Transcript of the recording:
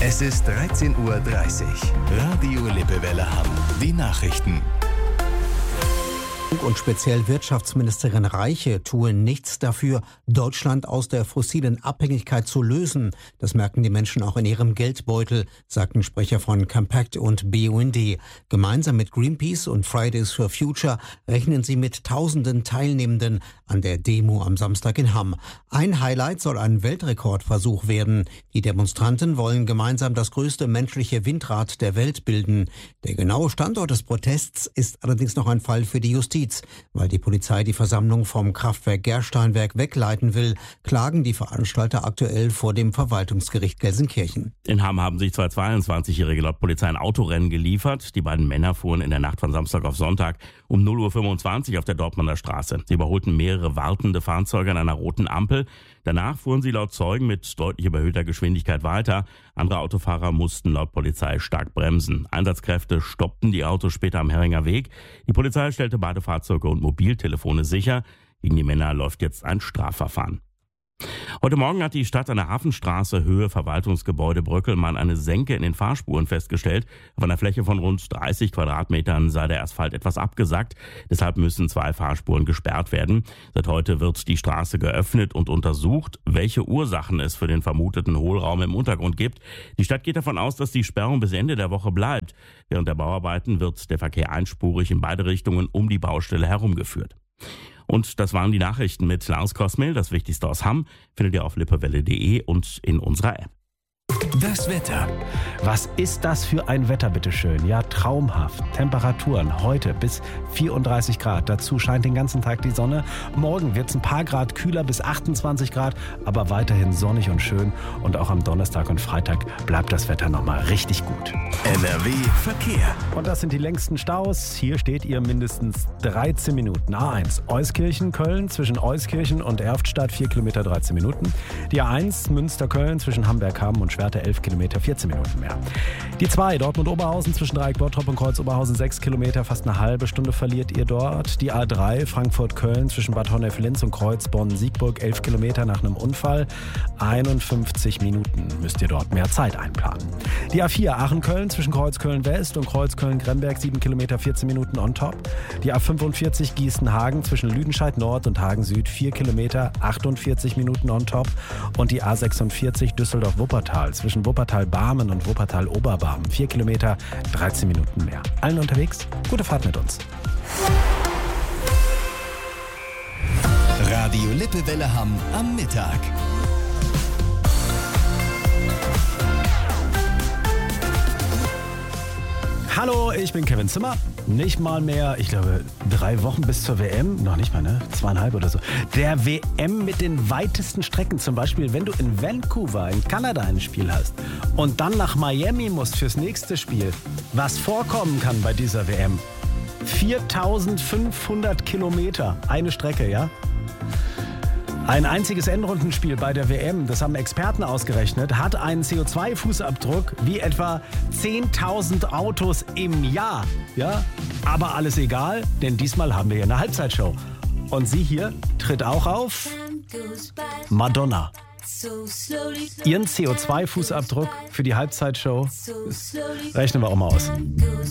Es ist 13:30 Uhr. Radio Lippewelle Hamm. Die Nachrichten. Und speziell Wirtschaftsministerin Reiche tue nichts dafür, Deutschland aus der fossilen Abhängigkeit zu lösen. Das merken die Menschen auch in ihrem Geldbeutel, sagten Sprecher von Compact und BUND. Gemeinsam mit Greenpeace und Fridays for Future rechnen sie mit tausenden Teilnehmenden an der Demo am Samstag in Hamm. Ein Highlight soll ein Weltrekordversuch werden. Die Demonstranten wollen gemeinsam das größte menschliche Windrad der Welt bilden. Der genaue Standort des Protests ist allerdings noch ein Fall für die Justiz. Weil die Polizei die Versammlung vom Kraftwerk Gersteinwerk wegleiten will, klagen die Veranstalter aktuell vor dem Verwaltungsgericht Gelsenkirchen. In Hamm haben sich zwei 22-Jährige laut Polizei ein Autorennen geliefert. Die beiden Männer fuhren in der Nacht von Samstag auf Sonntag um 0:25 Uhr auf der Dortmunder Straße. Sie überholten mehrere wartende Fahrzeuge an einer roten Ampel. Danach fuhren sie laut Zeugen mit deutlich überhöhter Geschwindigkeit weiter. Andere Autofahrer mussten laut Polizei stark bremsen. Einsatzkräfte stoppten die Autos später am Heringer Weg. Die Polizei stellte beide Fahrzeuge und Mobiltelefone sicher. Gegen die Männer läuft jetzt ein Strafverfahren. Heute Morgen hat die Stadt an der Hafenstraße Höhe Verwaltungsgebäude Bröckelmann eine Senke in den Fahrspuren festgestellt. Auf einer Fläche von rund 30 Quadratmetern sei der Asphalt etwas abgesackt. Deshalb müssen 2 Fahrspuren gesperrt werden. Seit heute wird die Straße geöffnet und untersucht, welche Ursachen es für den vermuteten Hohlraum im Untergrund gibt. Die Stadt geht davon aus, dass die Sperrung bis Ende der Woche bleibt. Während der Bauarbeiten wird der Verkehr einspurig in beide Richtungen um die Baustelle herumgeführt. Und das waren die Nachrichten mit Lars Kosmil. Das Wichtigste aus Hamm findet ihr auf lippewelle.de und in unserer App. Das Wetter. Was ist das für ein Wetter, bitteschön? Ja, traumhaft. Temperaturen heute bis 34 Grad. Dazu scheint den ganzen Tag die Sonne. Morgen wird es ein paar Grad kühler bis 28 Grad, aber weiterhin sonnig und schön. Und auch am Donnerstag und Freitag bleibt das Wetter nochmal richtig gut. NRW Verkehr. Und das sind die längsten Staus. Hier steht ihr mindestens 13 Minuten. A1 Euskirchen, Köln zwischen Euskirchen und Erftstadt 4 Kilometer 13 Minuten. Die A1 Münster-Köln zwischen Hamberg-Hamm und Schwerte 11 Kilometer 14 Minuten mehr. Die 2 Dortmund-Oberhausen zwischen Dreieck-Bottrop und Kreuz-Oberhausen 6 Kilometer, fast eine halbe Stunde verliert ihr dort. Die A3 Frankfurt-Köln zwischen Bad Honnef-Linz und Kreuz-Bonn-Siegburg 11 Kilometer nach einem Unfall. 51 Minuten müsst ihr dort mehr Zeit einplanen. Die A4 Aachen-Köln zwischen Kreuz-Köln-West und Kreuz-Köln-Gremberg 7 Kilometer 14 Minuten on top. Die A45 Gießen-Hagen zwischen Lüdenscheid-Nord und Hagen-Süd 4 Kilometer 48 Minuten on top. Und die A46 Düsseldorf-Wuppertal zwischen Wuppertal-Barmen und Wuppertal-Oberbarmen 4 Kilometer 13 Minuten mehr. Allen unterwegs, gute Fahrt mit uns. Radio Lippewelle Hamm am Mittag. Hallo, ich bin Kevin Zimmer. Nicht mal mehr, ich glaube, 3 Wochen bis zur WM. Noch nicht mal, ne? 2,5 oder so. Der WM mit den weitesten Strecken. Zum Beispiel, wenn du in Vancouver in Kanada ein Spiel hast und dann nach Miami musst fürs nächste Spiel. Was vorkommen kann bei dieser WM. 4.500 Kilometer. Eine Strecke, ja? Ein einziges Endrundenspiel bei der WM, das haben Experten ausgerechnet, hat einen CO2-Fußabdruck wie etwa 10.000 Autos im Jahr. Ja? Aber alles egal, denn diesmal haben wir hier eine Halbzeitshow. Und sie hier tritt auch auf Madonna. Ihren CO2-Fußabdruck für die Halbzeitshow rechnen wir auch mal aus.